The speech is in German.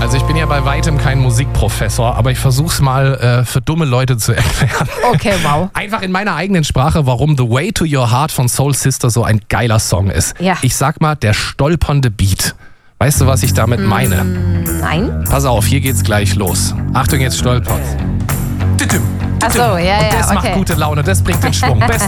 Also ich bin ja bei weitem kein Musikprofessor, aber ich versuch's mal für dumme Leute zu erklären. Okay, wow. Einfach in meiner eigenen Sprache, warum The Way to Your Heart von Soul Sister so ein geiler Song ist. Ja. Ich sag mal, der stolpernde Beat. Weißt du, was ich damit meine? Nein? Pass auf, hier geht's gleich los. Achtung, jetzt stolpert. Ach so, ja, Und das macht gute Laune, das bringt den Schwung. Beste